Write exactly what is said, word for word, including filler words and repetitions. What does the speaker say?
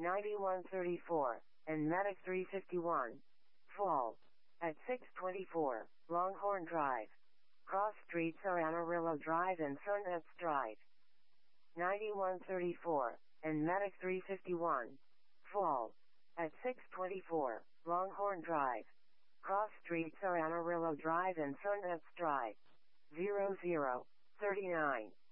ninety-one thirty-four, and Medic three fifty-one. Fall. At six twenty-four, Longhorn Drive. Cross streets are Amarillo Drive and Sonnets Drive. ninety-one thirty-four, and Medic three fifty-one. Fall. At six twenty-four, Longhorn Drive. Cross streets are Amarillo Drive and Sonnets Drive. zero zero, thirty-nine.